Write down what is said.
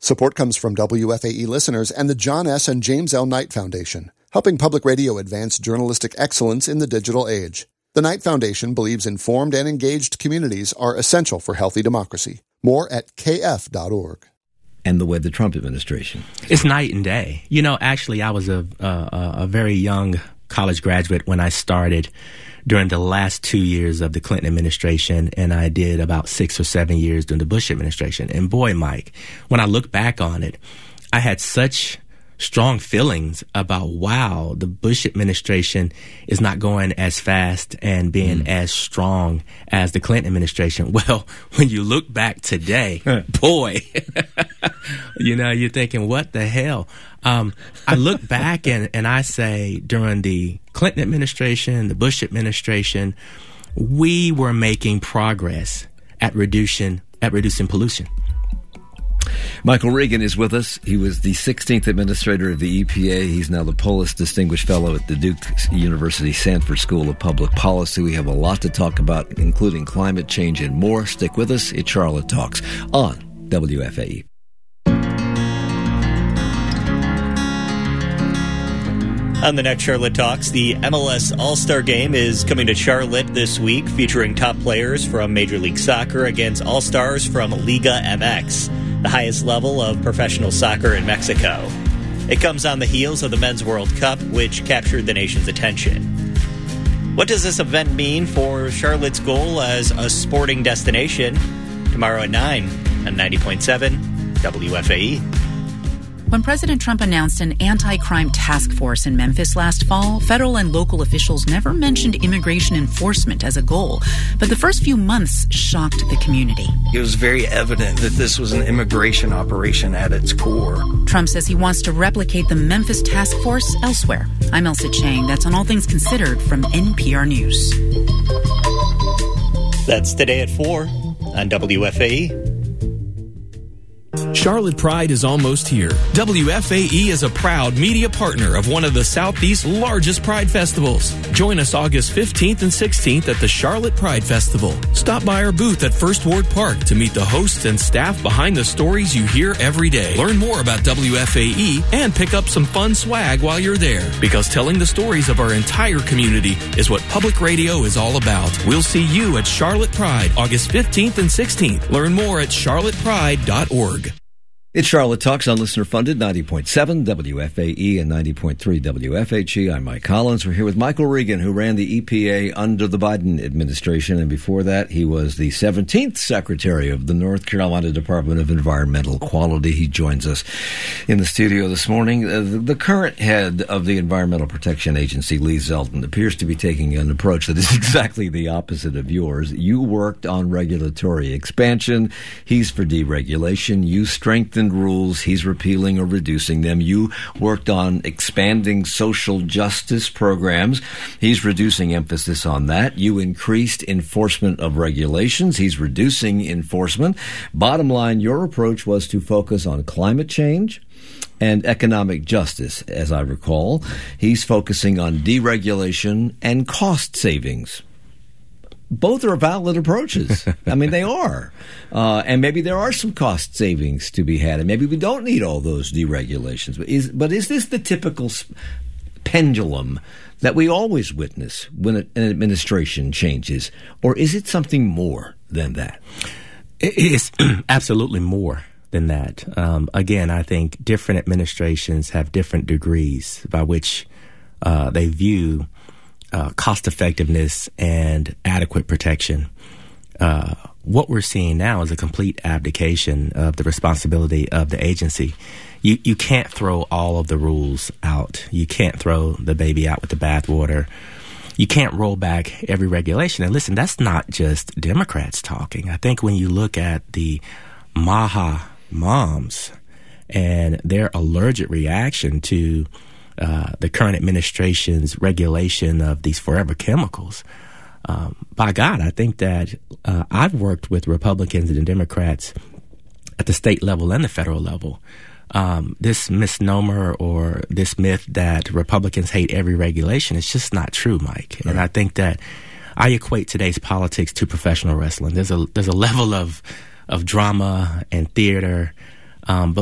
Support comes from WFAE listeners and the John S. and James L. Knight Foundation, helping public radio advance journalistic excellence in the digital age. The Knight Foundation believes informed and engaged communities are essential for healthy democracy. More at kf.org. And the way the Trump administration. It's night and day. You know, actually, I was a very young college graduate when I started during the last 2 years of the Clinton administration, and I did about 6 or 7 years during the Bush administration. And boy, Mike, when I look back on it, I had such strong feelings about, wow, the Bush administration is not going as fast and being as strong as the Clinton administration. Well, when you look back today, boy, you know, you're thinking, what the hell? I look back and I say during the Clinton administration, the Bush administration, we were making progress at reducing pollution. Michael Regan is with us. He was the 16th administrator of the EPA. He's now the Polis Distinguished Fellow at the Duke University Sanford School of Public Policy. We have a lot to talk about, including climate change and more. Stick with us. It's Charlotte Talks on WFAE. On the next Charlotte Talks, the MLS All-Star Game is coming to Charlotte this week, featuring top players from Major League Soccer against All-Stars from Liga MX, the highest level of professional soccer in Mexico. It comes on the heels of the Men's World Cup, which captured the nation's attention. What does this event mean for Charlotte's goal as a sporting destination? Tomorrow at 9 on 90.7 WFAE. When President Trump announced an anti-crime task force in Memphis last fall, federal and local officials never mentioned immigration enforcement as a goal. But the first few months shocked the community. It was very evident that this was an immigration operation at its core. Trump says he wants to replicate the Memphis task force elsewhere. I'm Elsa Chang. That's on All Things Considered from NPR News. That's today at 4 on WFAE. Charlotte Pride is almost here. WFAE is a proud media partner of one of the Southeast's largest Pride festivals. Join us August 15th and 16th at the Charlotte Pride Festival. Stop by our booth at First Ward Park to meet the hosts and staff behind the stories you hear every day. Learn more about WFAE and pick up some fun swag while you're there, because telling the stories of our entire community is what public radio is all about. We'll see you at Charlotte Pride August 15th and 16th. Learn more at charlottepride.org. It's Charlotte Talks on listener-funded 90.7 WFAE and 90.3 WFHE. I'm Mike Collins. We're here with Michael Regan, who ran the EPA under the Biden administration, and before that, he was the 17th Secretary of the North Carolina Department of Environmental Quality. He joins us in the studio this morning. The current head of the Environmental Protection Agency, Lee Zeldin, appears to be taking an approach that is exactly the opposite of yours. You worked on regulatory expansion. He's for deregulation. You strengthened rules. He's repealing or reducing them. You worked on expanding social justice programs. He's reducing emphasis on that. You increased enforcement of regulations. He's reducing enforcement. Bottom line, your approach was to focus on climate change and economic justice, as I recall. He's focusing on deregulation and cost savings. Both are valid approaches. I mean, they are. And maybe there are some cost savings to be had, and maybe we don't need all those deregulations. But is this the typical pendulum that we always witness when an administration changes, or is it something more than that? It is absolutely more than that. Again, I think different administrations have different degrees by which they view cost effectiveness and adequate protection. What we're seeing now is a complete abdication of the responsibility of the agency. You can't throw all of the rules out. You can't throw the baby out with the bathwater. You can't roll back every regulation. And listen, that's not just Democrats talking. I think when you look at the MAHA moms and their allergic reaction to the current administration's regulation of these forever chemicals. By God, I think that I've worked with Republicans and Democrats at the state level and the federal level. This misnomer or this myth that Republicans hate every regulation is just not true, Mike. Right. And I think that I equate today's politics to professional wrestling. There's a level of drama and theater. But